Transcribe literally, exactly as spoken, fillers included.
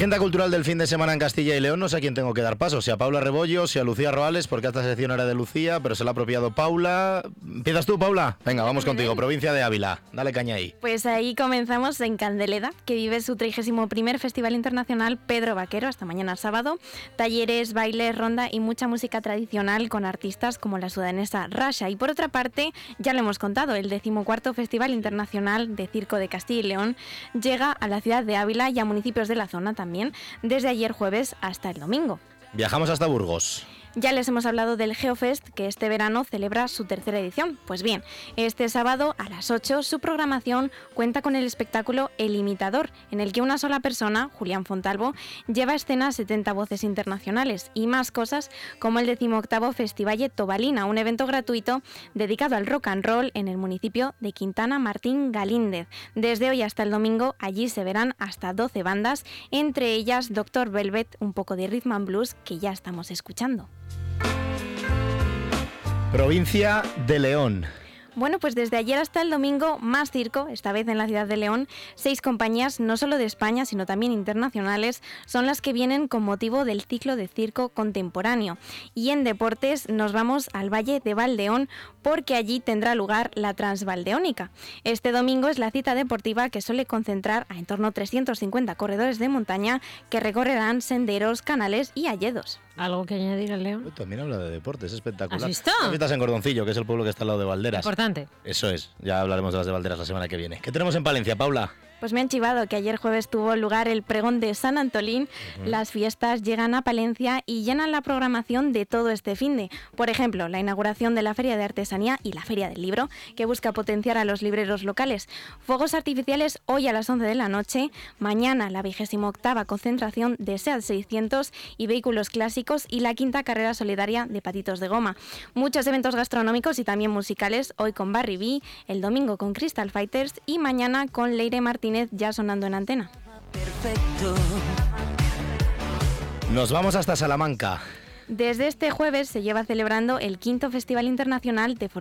Agenda cultural del fin de semana en Castilla y León. No sé a quién tengo que dar paso, si a Paula Rebollo, si a Lucía Roales, porque esta sección era de Lucía, pero se la ha apropiado Paula. ¿Empiezas tú, Paula? Venga, vamos contigo, provincia de Ávila. Dale caña ahí. Pues ahí comenzamos en Candeleda, que vive su trigésimo primer Festival Internacional Pedro Vaquero, hasta mañana sábado. Talleres, bailes, ronda y mucha música tradicional con artistas como la sudanesa Rasha. Y por otra parte, ya lo hemos contado, el decimocuarto Festival Internacional de Circo de Castilla y León llega a la ciudad de Ávila y a municipios de la zona también, desde ayer jueves hasta el domingo. Viajamos hasta Burgos. Ya les hemos hablado del Geofest, que este verano celebra su tercera edición. Pues bien, este sábado a las ocho su programación cuenta con el espectáculo El Imitador, en el que una sola persona, Julián Fontalvo, lleva a escena setenta voces internacionales y más cosas como el decimoctavo Festivalle Tobalina, un evento gratuito dedicado al rock and roll en el municipio de Quintana Martín Galíndez. Desde hoy hasta el domingo allí se verán hasta doce bandas, entre ellas Doctor Velvet, un poco de rhythm and blues que ya estamos escuchando. Provincia de León. Bueno, pues desde ayer hasta el domingo, más circo, esta vez en la ciudad de León. Seis compañías, no solo de España, sino también internacionales, son las que vienen con motivo del ciclo de circo contemporáneo. Y en deportes nos vamos al Valle de Valdeón, porque allí tendrá lugar la Transvaldeónica. Este domingo es la cita deportiva que suele concentrar a en torno a trescientos cincuenta corredores de montaña que recorrerán senderos, canales y alledos. ¿Algo que añadir al León? También habla de deportes, es espectacular. ¿Has visto? Estás en Gordoncillo, que es el pueblo que está al lado de Valderas. Importante. Eso es, ya hablaremos de las de Valderas la semana que viene. ¿Qué tenemos en Palencia, Paula? Pues me han chivado que ayer jueves tuvo lugar el pregón de San Antolín. Uh-huh. Las fiestas llegan a Palencia y llenan la programación de todo este finde. Por ejemplo, la inauguración de la Feria de Artesanía y la Feria del Libro, que busca potenciar a los libreros locales. Fuegos artificiales hoy a las once de la noche. Mañana la vigésima octava concentración de SEAT seiscientos y vehículos clásicos y la quinta carrera solidaria de patitos de goma. Muchos eventos gastronómicos y también musicales, hoy con Barry B, el domingo con Crystal Fighters y mañana con Leire Martínez ya sonando en antena. Perfecto. Nos vamos hasta Salamanca. Desde este jueves se lleva celebrando el quinto Festival Internacional de,